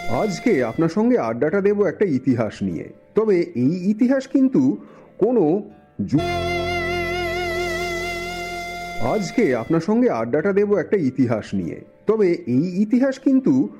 আজকে আপনার সঙ্গে আড্ডাটা দেব একটা ইতিহাস নিয়ে। তবে এই ইতিহাস কিন্তু কোনো আজকে আপনার সঙ্গে আড্ডাটা দেব একটা ইতিহাস নিয়ে। তবে এই ইতিহাস কিন্তু